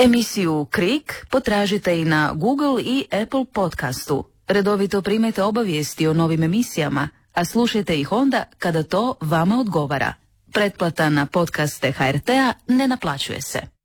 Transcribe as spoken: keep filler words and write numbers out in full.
Emisiju Krik potražite i na Google i Apple podcastu. Redovito primajte obavijesti o novim emisijama, a slušajte ih onda kada to vama odgovara. Pretplata na podcaste H R T-a ne naplaćuje se.